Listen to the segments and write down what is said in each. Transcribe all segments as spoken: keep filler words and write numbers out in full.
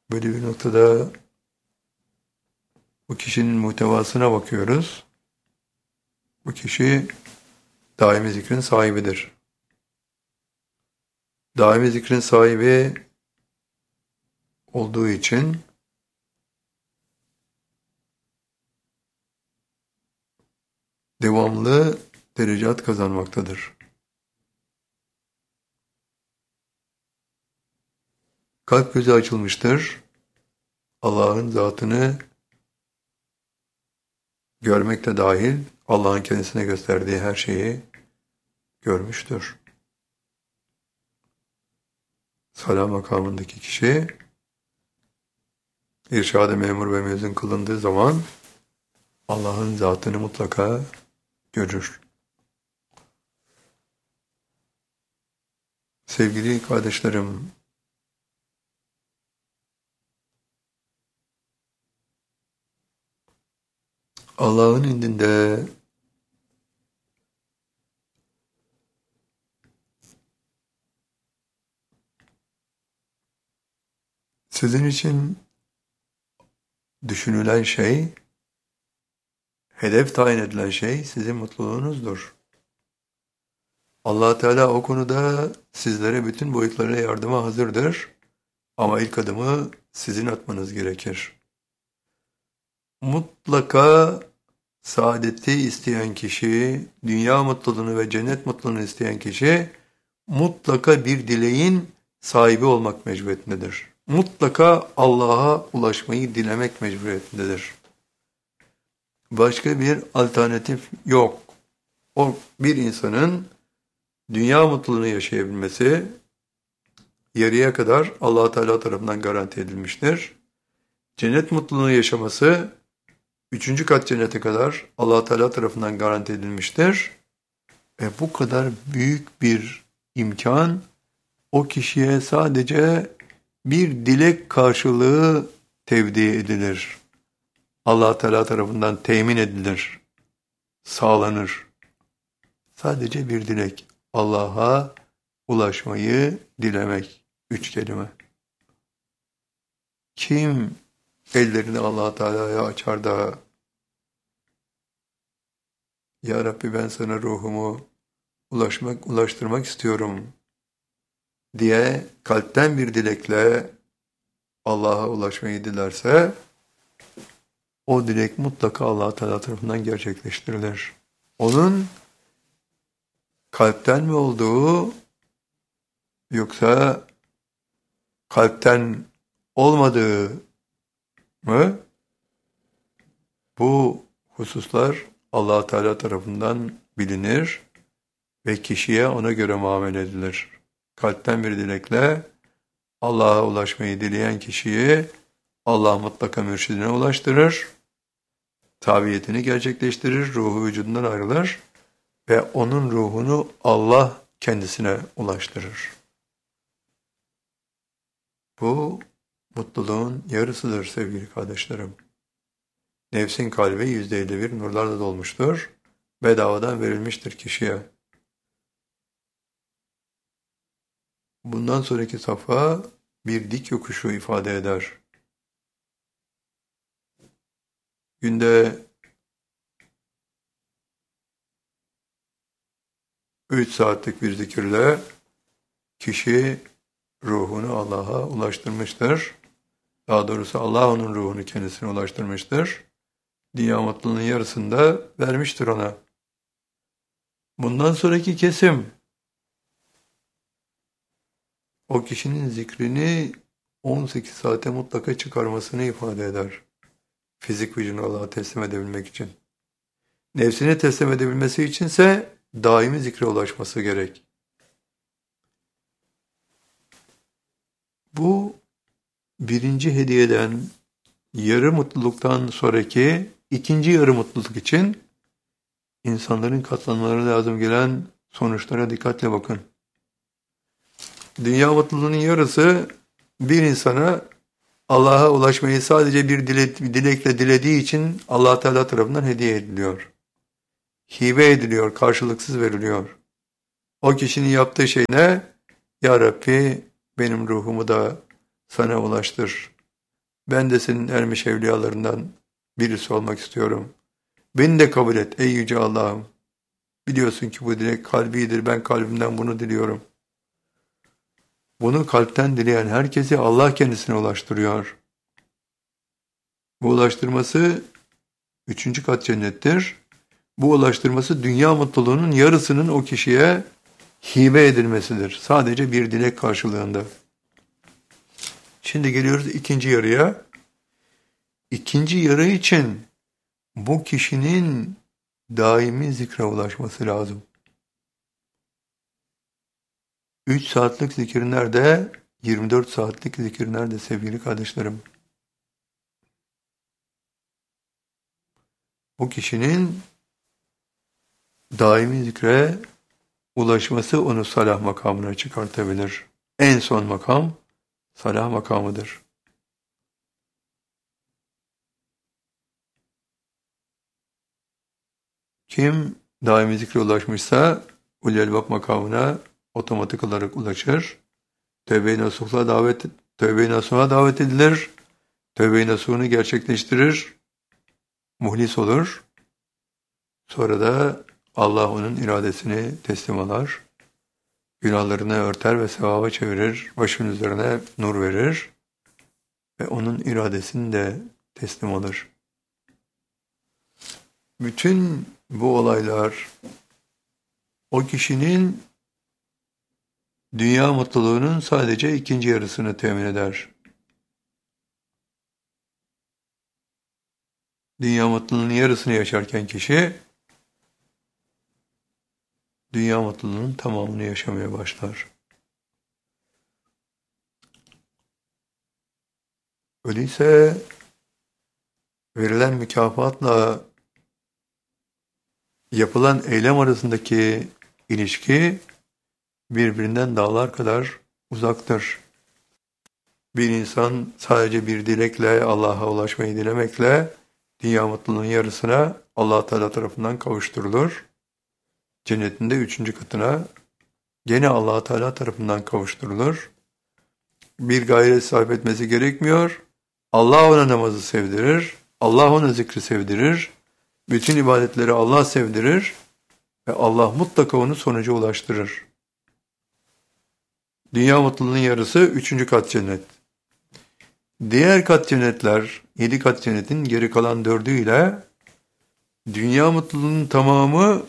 Böyle bir noktada bu kişinin muhtevasına bakıyoruz. Bu kişi daimi zikrin sahibidir. Daimi zikrin sahibi olduğu için devamlı derecat kazanmaktadır. Kalp gözü açılmıştır. Allah'ın zatını görmek de dahil Allah'ın kendisine gösterdiği her şeyi görmüştür. Salah makamındaki kişi irşad-ı memur ve mezun kılındığı zaman Allah'ın zatını mutlaka görür. Sevgili kardeşlerim, Allah'ın indinde sizin için düşünülen şey, hedef tayin edilen şey sizin mutluluğunuzdur. Allah Teala o konuda sizlere bütün boyutlarıyla yardıma hazırdır. Ama ilk adımı sizin atmanız gerekir. Mutlaka saadeti isteyen kişi, dünya mutluluğunu ve cennet mutluluğunu isteyen kişi, mutlaka bir dileğin sahibi olmak mecburiyetindedir. Mutlaka Allah'a ulaşmayı dilemek mecburiyetindedir. Başka bir alternatif yok. O bir insanın dünya mutluluğunu yaşayabilmesi, yarıya kadar Allah Teala tarafından garanti edilmiştir. Cennet mutluluğunu yaşaması, üçüncü kat cennete kadar Allah Teala tarafından garanti edilmiştir. Ve bu kadar büyük bir imkan, o kişiye sadece bir dilek karşılığı tevdi edilir. Allah Teala tarafından temin edilir, sağlanır. Sadece bir dilek, Allah'a ulaşmayı dilemek. Üç kelime. Kim ellerini Allah Teala'ya açar da Ya Rabbi ben sana ruhumu ulaşmak, ulaştırmak istiyorum diye kalpten bir dilekle Allah'a ulaşmayı dilerse o dilek mutlaka Allah Teala tarafından gerçekleştirilir. Onun kalpten mi olduğu yoksa kalpten olmadığı mı? Bu hususlar Allah Teala tarafından bilinir ve kişiye ona göre muamele edilir. Kalpten bir dilekle Allah'a ulaşmayı dileyen kişiyi Allah mutlaka mürşidine ulaştırır, tabiyetini gerçekleştirir, ruhu vücudundan ayrılır ve onun ruhunu Allah kendisine ulaştırır. Bu mutluluğun yarısıdır sevgili kardeşlerim. Nefsin kalbi yüzde elli bir nurlarla dolmuştur. Bedavadan verilmiştir kişiye. Bundan sonraki safha bir dik yokuşu ifade eder. Günde üç saatlik bir zikirle kişi ruhunu Allah'a ulaştırmıştır. Daha doğrusu Allah onun ruhunu kendisine ulaştırmıştır. Dünya mutluluğunun yarısını da vermiştir ona. Bundan sonraki kesim o kişinin zikrini on sekiz saate mutlaka çıkarmasını ifade eder. Fizik vücudunu Allah'a teslim edebilmek için. Nefsini teslim edebilmesi içinse daimi zikre ulaşması gerek. Bu birinci hediyeden yarı mutluluktan sonraki ikinci yarı mutluluk için insanların katlanmaları lazım gelen sonuçlara dikkatle bakın. Dünya mutluluğunun yarısı bir insana Allah'a ulaşmayı sadece bir dile, dilekle dilediği için Allah Teala tarafından hediye ediliyor. Hibe ediliyor, karşılıksız veriliyor. O kişinin yaptığı şey ne? Ya Rabbi benim ruhumu da sana ulaştır Ben de senin ermiş evliyalarından birisi olmak istiyorum. Beni de kabul et ey yüce Allah'ım. Biliyorsun ki bu dilek kalbidir. Ben kalbimden bunu diliyorum. Bunu kalpten dileyen herkesi Allah kendisine ulaştırıyor. Bu ulaştırması üçüncü kat cennettir. Bu ulaştırması dünya mutluluğunun yarısının o kişiye hibe edilmesidir. Sadece bir dilek karşılığında. Şimdi geliyoruz ikinci yarıya. İkinci yarı için bu kişinin daimi zikre ulaşması lazım. üç saatlik zikir nerede? yirmi dört saatlik zikir nerede sevgili kardeşlerim? Bu kişinin daimi zikre ulaşması onu salah makamına çıkartabilir. En son makam salah makamıdır. Kim daimi zikre ulaşmışsa ulul elbab makamına otomatik olarak ulaşır. Tevbe-i nasuh'a davet, tevbe-i nasuh'a davet edilir. Tevbe-i nasuh'unu gerçekleştirir. Muhlis olur. Sonra da Allah onun iradesini teslim alır. Günahlarını örter ve sevaba çevirir. Başının üzerine nur verir. Ve onun iradesini de teslim alır. Bütün bu olaylar o kişinin dünya mutluluğunun sadece ikinci yarısını temin eder. Dünya mutluluğunun yarısını yaşarken kişi dünya mutluluğunun tamamını yaşamaya başlar. Öyleyse verilen mükafatla yapılan eylem arasındaki ilişki birbirinden dağlar kadar uzaktır. Bir insan sadece bir dilekle Allah'a ulaşmayı dilemekle dünya mutluluğunun yarısına Allah Teala tarafından kavuşturulur. Cennetinde üçüncü katına gene Allah Teala tarafından kavuşturulur. Bir gayret sarf etmesi gerekmiyor. Allah ona namazı sevdirir. Allah ona zikri sevdirir. Bütün ibadetleri Allah sevdirir. Ve Allah mutlaka onu sonuca ulaştırır. Dünya mutluluğunun yarısı üçüncü kat cennet. Diğer kat cennetler, yedi kat cennetin geri kalan dördüyle dünya mutluluğunun tamamı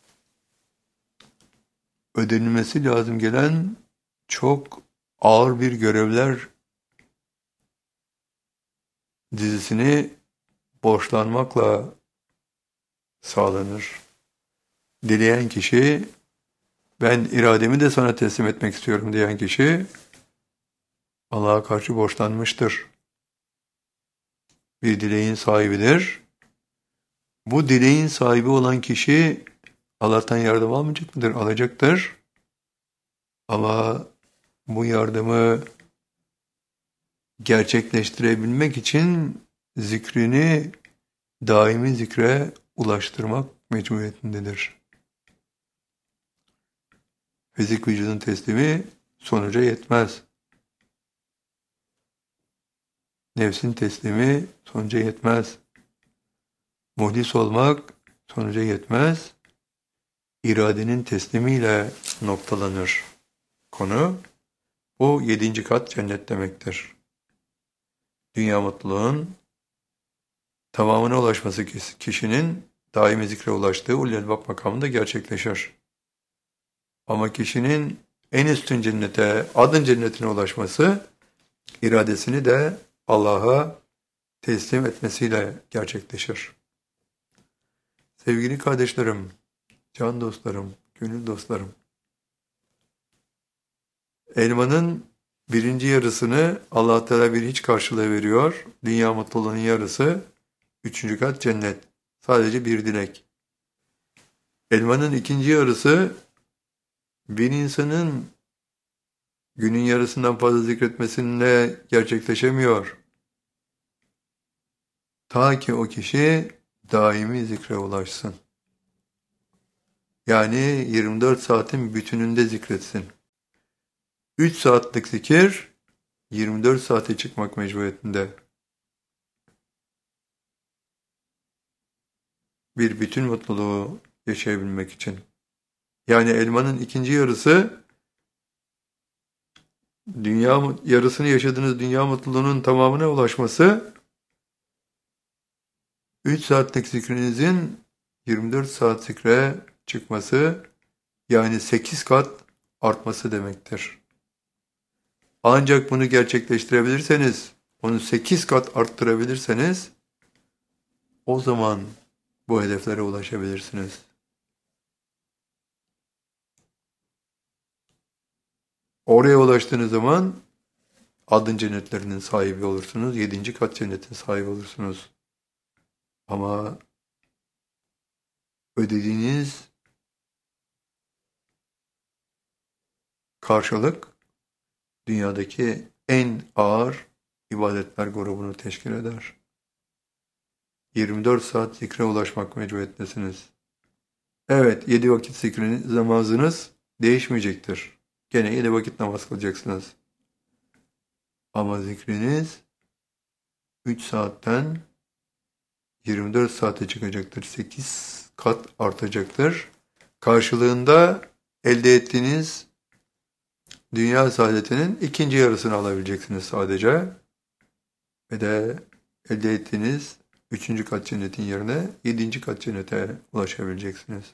ödenilmesi lazım gelen çok ağır bir görevler dizisini borçlanmakla sağlanır. Dileyen kişi, ben irademi de sana teslim etmek istiyorum diyen kişi, Allah'a karşı borçlanmıştır. Bir dileğin sahibidir. Bu dileğin sahibi olan kişi, Allah'tan yardım almayacak mıdır? Alacaktır. Ama bu yardımı gerçekleştirebilmek için zikrini daimi zikre ulaştırmak mecburiyetindedir. Fizik vücudun teslimi sonuca yetmez. Nefsin teslimi sonuca yetmez. Muhlis olmak sonuca yetmez. İradenin teslimiyle noktalanır konu. Bu yedinci kat cennet demektir. Dünya mutluluğun tamamına ulaşması kişinin daimi zikre ulaştığı ulul elbab makamında gerçekleşir. Ama kişinin en üstün cennete, adın cennetine ulaşması, iradesini de Allah'a teslim etmesiyle gerçekleşir. Sevgili kardeşlerim, can dostlarım, gönül dostlarım, elmanın birinci yarısını Allah Teala bir hiç karşılığı veriyor. Dünya mutluluğunun yarısı, üçüncü kat cennet. Sadece bir dilek. Elmanın ikinci yarısı, bir insanın günün yarısından fazla zikretmesiyle gerçekleşemiyor. Ta ki o kişi daimi zikre ulaşsın. Yani yirmi dört saatin bütününde zikretsin. üç saatlik zikir yirmi dört saate çıkmak mecburiyetinde. bir bütün mutluluğu yaşayabilmek için. Yani elmanın ikinci yarısı, dünya yarısını yaşadığınız dünya mutluluğunun tamamına ulaşması, üç saatlik zikrinizin yirmi dört saat zikre çıkması, yani sekiz kat artması demektir. Ancak bunu gerçekleştirebilirseniz, onu sekiz kat arttırabilirseniz, o zaman bu hedeflere ulaşabilirsiniz. Oraya ulaştığınız zaman adın cennetlerinin sahibi olursunuz, yedinci kat cennetin sahibi olursunuz. Ama ödediğiniz karşılık dünyadaki en ağır ibadetler grubunu teşkil eder. yirmi dört saat zikre ulaşmak mecburiyetindesiniz. Evet, yedi vakit zikriniz, namazınız değişmeyecektir. Gene yedi vakit namaz kılacaksınız. Ama zikriniz üç saatten yirmi dört saate çıkacaktır. sekiz kat artacaktır. Karşılığında elde ettiğiniz dünya saadetinin ikinci yarısını alabileceksiniz sadece. Ve de elde ettiğiniz üçüncü kat cennetin yerine yedinci kat cennete ulaşabileceksiniz.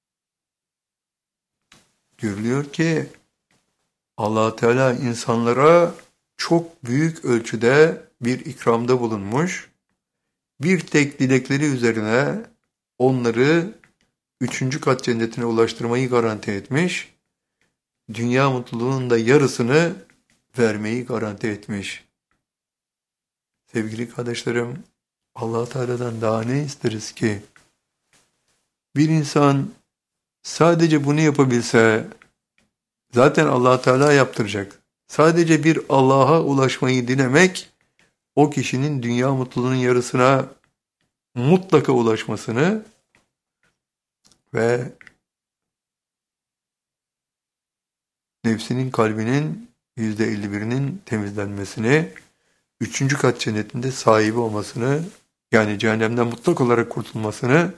Görülüyor ki Allah Teala insanlara çok büyük ölçüde bir ikramda bulunmuş. Bir tek dilekleri üzerine onları üçüncü kat cennetine ulaştırmayı garanti etmiş. Dünya mutluluğunun da yarısını vermeyi garanti etmiş. Sevgili kardeşlerim, Allah Teala'dan daha ne isteriz ki? Bir insan sadece bunu yapabilse, zaten Allah Teala yaptıracak. Sadece bir Allah'a ulaşmayı dilemek, o kişinin dünya mutluluğunun yarısına mutlaka ulaşmasını ve nefsinin, kalbinin yüzde elli birinin temizlenmesini, üçüncü kat cennetinde sahibi olmasını, yani cehennemden mutlak olarak kurtulmasını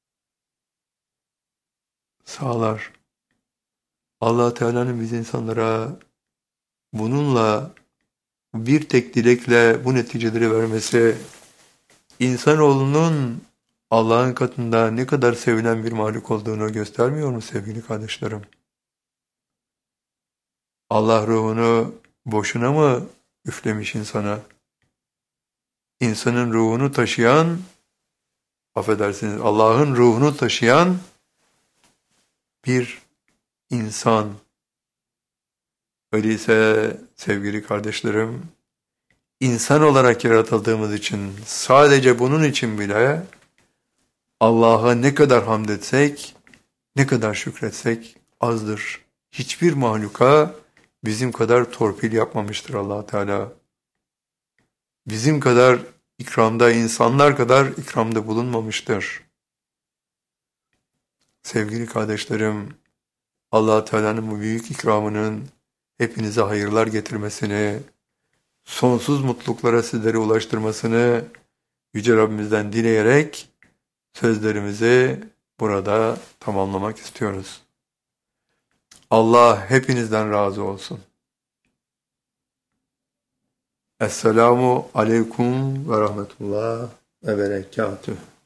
sağlar. Allah Teala'nın biz insanlara bununla, bir tek dilekle bu neticeleri vermesi, insanoğlunun Allah'ın katında ne kadar sevilen bir mahluk olduğunu göstermiyor mu sevgili kardeşlerim? Allah ruhunu boşuna mı üflemiş insana? İnsanın ruhunu taşıyan, affedersiniz, Allah'ın ruhunu taşıyan bir insan. Öyleyse sevgili kardeşlerim, insan olarak yaratıldığımız için, sadece bunun için bile Allah'a ne kadar hamd etsek, ne kadar şükretsek azdır. Hiçbir mahluka bizim kadar torpil yapmamıştır Allah Teala. Bizim kadar ikramda, insanlar kadar ikramda bulunmamıştır. Sevgili kardeşlerim, Allah Teala'nın bu büyük ikramının hepinize hayırlar getirmesini, sonsuz mutluluklara sizleri ulaştırmasını Yüce Rabbimizden dileyerek sözlerimizi burada tamamlamak istiyoruz. Allah hepinizden razı olsun. Esselamu aleyküm ve rahmetullah ve berekatuhu.